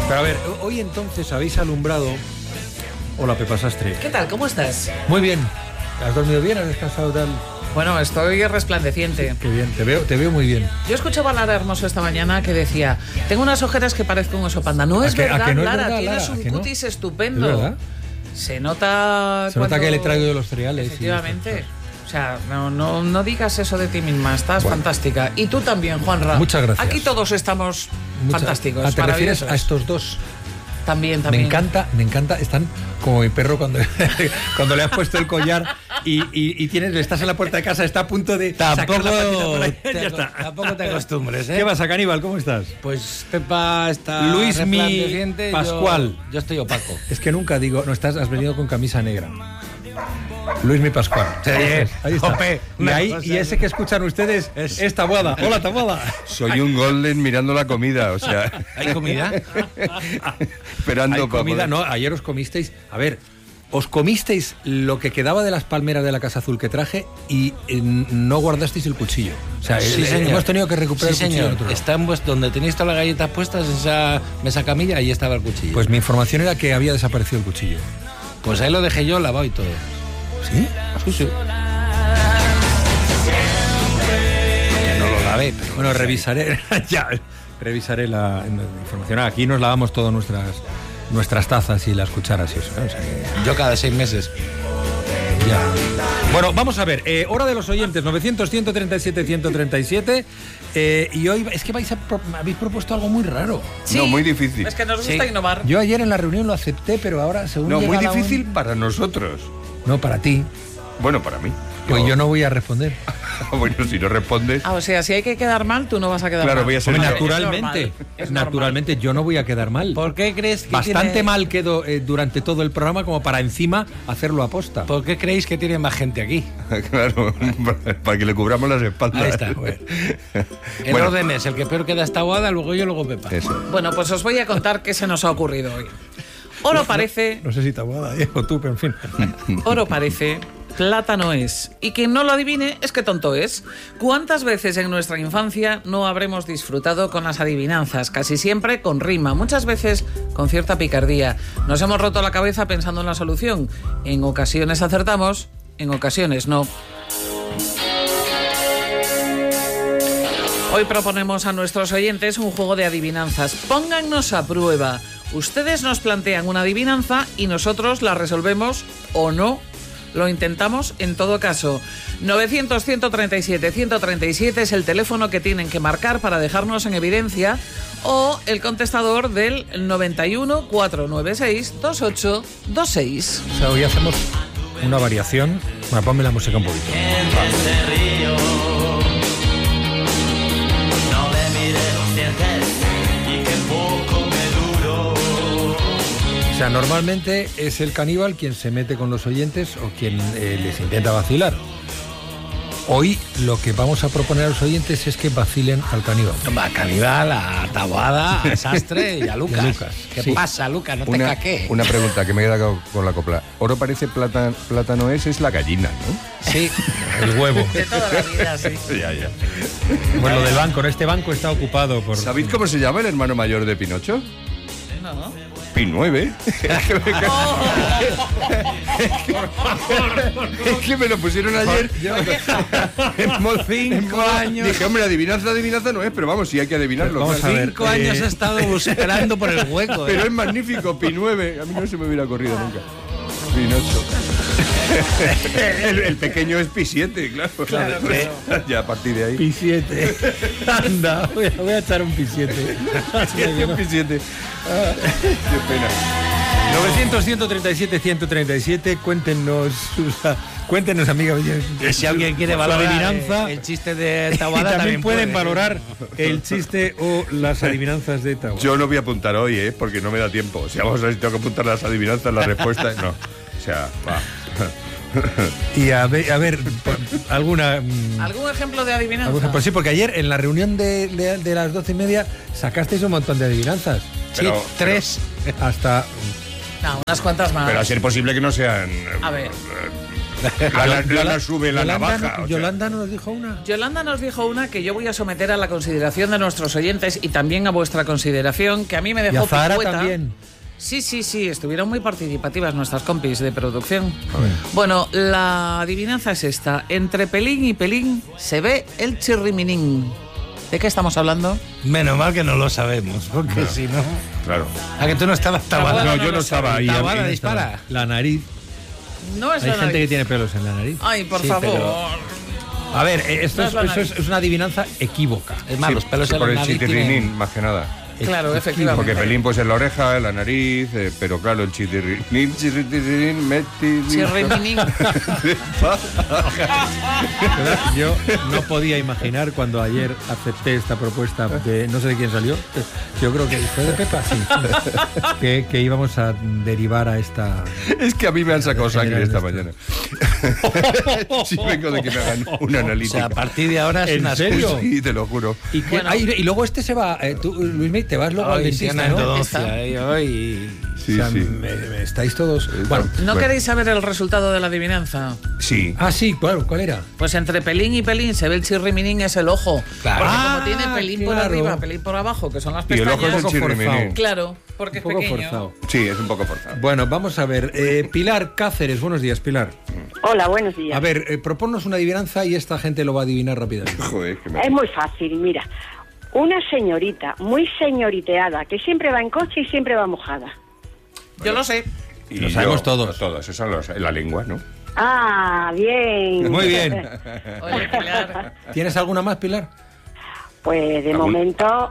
Pero a ver, hoy entonces habéis alumbrado... Hola, Pepa Sastre. ¿Qué tal? ¿Cómo estás? Muy bien. ¿Has dormido bien? ¿Has descansado tal? Bueno, estoy resplandeciente. Qué bien, te veo muy bien. Yo escuchaba a Lara Hermoso esta mañana que decía: tengo unas ojeras que parezco un oso panda. No es verdad, no es Lara, verdad, tienes un cutis estupendo. ¿Es verdad? Se nota que le traigo yo los cereales. Efectivamente. O sea, no digas eso de ti misma, estás fantástica. Y tú también, Juanra. Muchas gracias. Aquí todos estamos fantásticos. ¿Te refieres a estos dos? También. Me encanta. Están como mi perro cuando le has puesto el collar y le estás en la puerta de casa, está a punto de sacar la patita por ahí. Ya está. Tampoco te acostumbres, ¿eh? ¿Qué pasa, Caníbal? ¿Cómo estás? Pues Pepa está Luismi Pascual. Yo estoy opaco. Es que nunca digo, has venido con camisa negra. Luismi Pascual. Sí, ahí está. Ope, y ese que escuchan ustedes es Taboada. Hola, Taboada. Soy un golden mirando la comida, o sea... ¿Hay comida? Esperando ¿Hay comida? No, ayer os comisteis... A ver, os comisteis lo que quedaba de las palmeras de la Casa Azul que traje y no guardasteis el cuchillo. O sea, sí, señor. Hemos tenido que recuperar el cuchillo. Señor. Está donde tenéis todas las galletas puestas, esa mesa camilla, ahí estaba el cuchillo. Pues mi información era que había desaparecido el cuchillo. Pues ahí lo dejé yo lavado y todo. ¿Sí? Sí. Que no lo lavé, pero... Bueno, revisaré la información. Aquí nos lavamos todas nuestras tazas y las cucharas y eso, ¿no? O sea que... Yo cada 6 meses. Ya. Bueno, vamos a ver. Hora de los oyentes, 900-137-137. Y hoy es que habéis propuesto algo muy raro. Sí, no, muy difícil. Es que nos gusta innovar. Yo ayer en la reunión lo acepté, pero ahora según No, muy difícil para nosotros. No, para ti. Bueno, para mí. Pues yo no voy a responder. Bueno, si no respondes... O sea, si hay que quedar mal, tú no vas a quedar mal. Claro, voy a ser... Naturalmente, yo no voy a quedar mal. ¿Por qué crees que Bastante mal quedo durante todo el programa como para encima hacerlo aposta. ¿Por qué creéis que tiene más gente aquí? Claro, para que le cubramos las espaldas. Ahí está. El orden es, el que peor queda esta Taboada, luego yo, luego Pepa. Eso. Bueno, pues os voy a contar qué se nos ha ocurrido hoy. Oro parece... No sé si Taboada o tú, pero en fin. Oro parece... plátano es. Y quien no lo adivine es que tonto es. ¿Cuántas veces en nuestra infancia no habremos disfrutado con las adivinanzas? Casi siempre con rima, muchas veces con cierta picardía. Nos hemos roto la cabeza pensando en la solución. En ocasiones acertamos, en ocasiones no. Hoy proponemos a nuestros oyentes un juego de adivinanzas. Póngannos a prueba. Ustedes nos plantean una adivinanza y nosotros la resolvemos o no. Lo intentamos en todo caso. 900-137-137 es el teléfono que tienen que marcar para dejarnos en evidencia, o el contestador del 91-496-2826. O sea, hoy hacemos una variación. Bueno, ponme la música un poquito. O sea, normalmente es el caníbal quien se mete con los oyentes o quien les intenta vacilar. Hoy lo que vamos a proponer a los oyentes es que vacilen al caníbal. A Caníbal, a Taboada, a Sastre y a Lucas. ¿Qué pasa, Lucas? No te caqué. Una pregunta que me he quedado con la copla. Oro parece plátano es la gallina, ¿no? Sí. El huevo. De toda la vida, sí. Ya. Bueno, lo del banco. Este banco está ocupado por... ¿Sabéis cómo se llama el hermano mayor de Pinocho? No. Pi9. Es que me lo pusieron ayer. Hemos 5 años. Dije, hombre, adivinanza no es, pero vamos, sí hay que adivinarlo. Vamos a ver. 5 años he estado esperando por el hueco. Pero es magnífico, Pi9. A mí no se me hubiera ocurrido nunca. Pinocho. El pequeño es Pi7, claro. Ya a partir de ahí. Pi7. Anda, voy a echar un Pi7. Un Pi7. Qué pena. 900-137-137, cuéntenos, amiga. Si alguien quiere valorar adivinanza, el chiste de Taboada, también pueden valorar el chiste o las adivinanzas de Taboada. Yo no voy a apuntar hoy, porque no me da tiempo. O sea, vamos a ver si tengo que apuntar las adivinanzas, las respuestas. No. O sea, va. Y a ver ¿algún ejemplo de adivinanza? Pues sí, porque ayer en la reunión de las 12:30 sacasteis un montón de adivinanzas. Pero, sí, 3 hasta... No, unas cuantas más. Pero a ser posible que no sean... A ver. Lana sube la navaja. Yolanda nos dijo una. Yolanda nos dijo una que yo voy a someter a la consideración de nuestros oyentes y también a vuestra consideración, que a mí me dejó y a Zahara picueta. También. Sí, estuvieron muy participativas nuestras compis de producción. Bueno, la adivinanza es esta. Entre pelín y pelín se ve el chirriminín. ¿De qué estamos hablando? Menos mal que no lo sabemos, porque si no... Claro. ¿A que tú no estabas Taboada? No, yo no estaba ahí. Taboada dispara. La nariz. No es Hay la gente nariz. que tiene pelos en la nariz. Ay, por Sí, favor. pero- A ver, esto No es la eso nariz. es una adivinanza equívoca. Es más, los pelos en por la el nariz chitirrinín, tienen... más que nada. Claro, efectivamente. Porque pelín pues en la oreja, en la nariz, pero claro, el chitirrinín, meti... Chirriminín. Yo no podía imaginar cuando ayer acepté esta propuesta de no sé de quién salió. Yo creo que fue de Pepa, sí. que íbamos a derivar a esta. Es que a mí me han sacado sangre esta mañana. Sí, vengo de que me hagan una O analítica. sea, a partir de ahora es ¿En una serio? excusa. Sí, te lo juro. Y, Bueno. y luego este se va. Tú, Luismi, te vas luego al Hoy sí, dentista, una ¿no? endodoncia, hoy... Sí, O sea, sí. me estáis todos. Bueno. ¿No Bueno. queréis saber el resultado de la adivinanza? Sí. Ah, sí, claro, ¿cuál era? Pues entre pelín y pelín se ve el chirriminín es el ojo. Claro. Porque Ah, como tiene pelín por claro. arriba, pelín por abajo, que son las Y el ojo pestañas. es el chirriminín. forzado. Claro, porque Un es poco pequeño. forzado. Sí, es un poco forzado. Bueno, vamos a ver. Pilar Cáceres, buenos días, Pilar. Hola, buenos días. A ver, proponnos una adivinanza y esta gente lo va a adivinar rápidamente. Joder, que me... Es muy fácil, mira. Una señorita muy señoriteada que siempre va en coche y siempre va mojada. Yo lo sé. Y Lo sabemos yo, todos. Todos, eso es la lengua, ¿no? Ah, bien. Muy bien. Oye, Pilar. ¿Tienes alguna más, Pilar? Pues de ¿Algún? momento,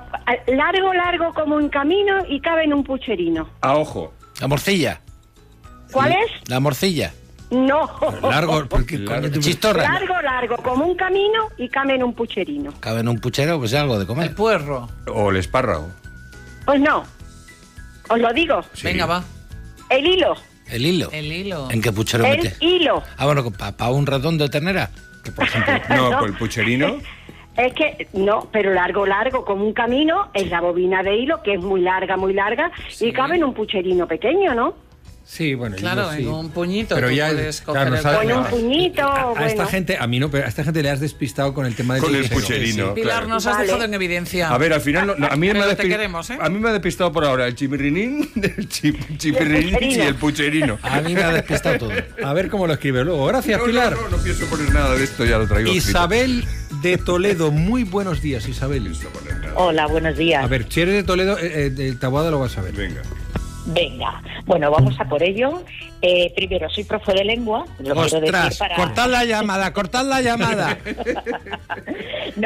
largo como un camino y cabe en un pucherino. A ojo. La morcilla. ¿Cuál es? La morcilla. No. Largo, porque Largo. Chistorra. Largo como un camino y cabe en un pucherino. Cabe en un puchero, pues es algo de El comer. puerro. O el espárrago. Pues no. Os lo digo. Sí. Venga, va. El hilo. El hilo. El hilo. ¿En qué puchero El mete? hilo. Ah, bueno, para un redondo de ternera. Que, por ejemplo, no, No. por el pucherino. Es que, no, pero largo como un camino es la bobina de hilo, que es muy larga, Sí. y cabe en un pucherino pequeño, ¿no? Sí, bueno, Claro, yo sí. en un puñito. Pero tú ya, puedes claro, coger no el sabe- O en un puñito. puñito, A bueno. esta gente, a mí no, pero a esta gente le has despistado con el tema del Con el puchero. pucherino. Pilar, claro. nos has Vale. dejado en evidencia. A ver, al final, a mí me Pero ha te queremos, ¿eh? a mí me ha despistado por ahora el chipirrinín, el chipirrinín y el pucherino. A mí me ha despistado todo. A ver cómo lo escribe luego. Gracias, Pilar. No pienso poner nada de esto, ya lo traigo escrito. Isabel de Toledo, muy buenos días, Isabel. Hola, buenos días. A ver, si eres de Toledo, el Taboada lo vas a ver. Venga. Venga, bueno, vamos a por ello. Primero, soy profe de lengua. Lo quiero decir ¡Ostras! para... ¡Cortad la llamada! ¡Cortad la llamada! No,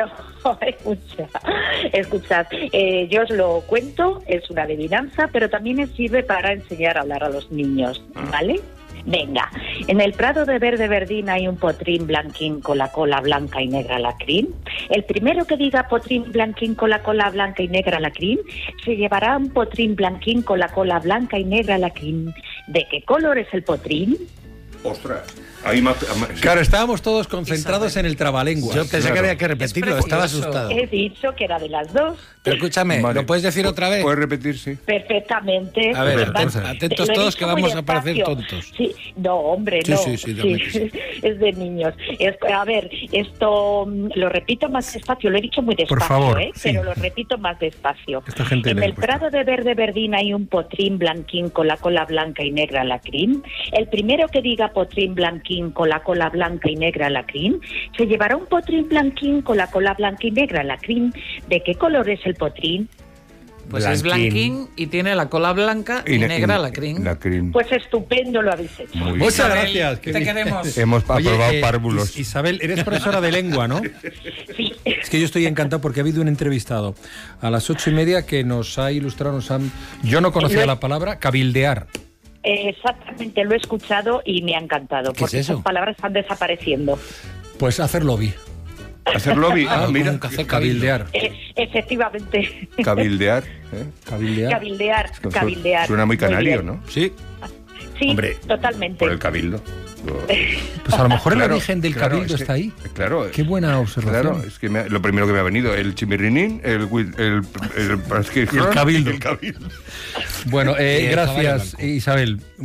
escuchad. Yo os lo cuento, es una adivinanza, pero también me sirve para enseñar a hablar a los niños, ¿vale? Venga, en el prado de verde verdín hay un potrín blanquín con la cola blanca y negra lacrín. El primero que diga potrín blanquín con la cola blanca y negra lacrín, se llevará un potrín blanquín con la cola blanca y negra lacrín. ¿De qué color es el potrín? Ostras. Ahí más, Claro, estábamos todos concentrados en el trabalenguas. Yo pensé que había que repetirlo, Es estaba precioso. asustado. He dicho que era de las dos. Pero escúchame, Vale. ¿lo puedes decir otra vez? ¿Puedes repetir, sí? Perfectamente. A ver, Vale. atentos Lo he todos dicho que muy vamos a parecer despacio. tontos. Sí, no, hombre, Sí, no. sí, dame que sí. Es de niños. A ver, esto lo repito más despacio, lo he dicho muy despacio, Por favor, ¿eh? sí. Pero lo repito más despacio. Esta gente En le el cuesta. prado de verde verdín hay un potrín blanquín con la cola blanca y negra lacrín. El primero que diga potrín blanquín con la cola blanca y negra lacrín, se llevará un potrín blanquín con la cola blanca y negra lacrín. ¿De qué color es el potrín? Pues es blanquín y tiene la cola blanca y negra lacrín. Lacrín. Pues estupendo lo habéis hecho. Muy bien. Muchas Isabel, gracias. te qué bien. queremos. Hemos Oye, aprobado párvulos. Isabel, eres profesora de lengua, ¿no? Sí. Es que yo estoy encantado porque ha habido un entrevistado a las 8:30 que nos ha ilustrado, yo no conocía la palabra cabildear. Exactamente, lo he escuchado y me ha encantado, ¿Qué es porque eso? esas palabras están desapareciendo. Pues hacer lobby. Hacer lobby. Como un Cabildear. café Cabildear. Efectivamente, Cabildear. ¿eh? Cabildear. cabildear. Suena muy canario, bien. ¿no? Sí. Sí, Hombre, totalmente. Por el cabildo. Pues a lo mejor el Claro, origen del claro, cabildo es que- está ahí. Claro. Qué buena observación. Claro, es que lo primero que me ha venido, el chimirrinín, el cabildo. El cabildo. Bueno, Y el caballo gracias blanco. Isabel.